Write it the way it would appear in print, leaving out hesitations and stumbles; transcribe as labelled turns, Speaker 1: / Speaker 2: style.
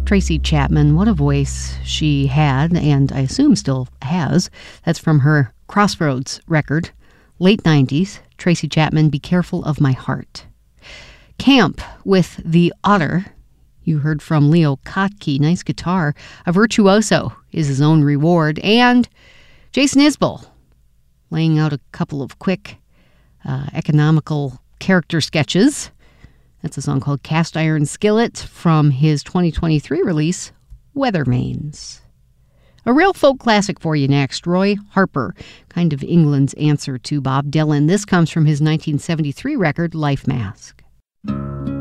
Speaker 1: Tracy Chapman, what a voice she had, and I assume still has. That's from her Crossroads record, late 90s. Tracy Chapman, Be Careful of My Heart. Camp with the Otter. You heard from Leo Kottke, nice guitar. A virtuoso is his own reward. And Jason Isbell, laying out a couple of quick economical character sketches. That's a song called Cast Iron Skillet from his 2023 release, Weathermanes. A real folk classic for you next, Roy Harper, kind of England's answer to Bob Dylan. This comes from his 1973 record, Life Mask.